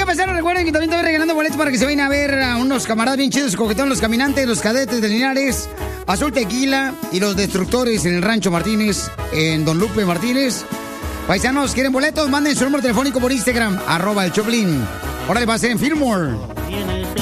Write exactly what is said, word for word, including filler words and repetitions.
paisanos, recuerden que también estoy regalando boletos para que se vayan a ver a unos camaradas bien chidos, coquetón, los caminantes, los cadetes de Linares, Azul Tequila y los destructores en el Rancho Martínez, en Don Lupe Martínez. Paisanos, ¿quieren boletos? Manden su número telefónico por Instagram, arroba el Choplin. Ahora le va a ser en Fillmore.